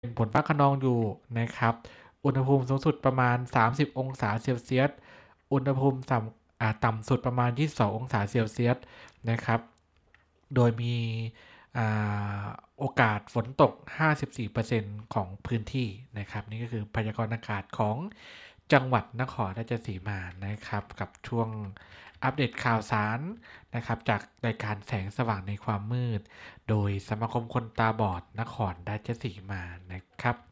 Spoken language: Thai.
ฝนฟ้าคะนองอยู่นะครับอุณหภูมิสูงสุดประมาณ30องศาเซลเซียสอุณหภูมิต่ำสุดประมาณ22องศาเซลเซียสนะครับโดยมีอ่าโอกาสฝนตก54%ของพื้นที่นะครับนี่ก็คือพยากรณ์อากาศของจังหวัดนครราชสีมานะครับกับช่วงอัปเดตข่าวสารนะครับจากรายการแสงสว่างในความมืดโดยสมาคมคนตาบอดนครราชสีมานะครับ